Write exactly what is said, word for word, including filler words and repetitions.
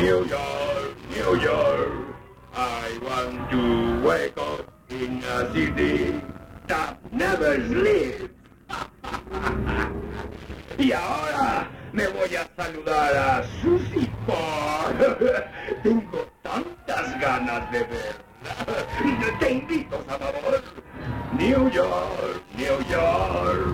New York, New York. I want to wake up in a city that never sleeps. Y ahora me voy a saludar a Susie Parr. Tengo tantas ganas de verla. Te invito, a favor. New York, New York.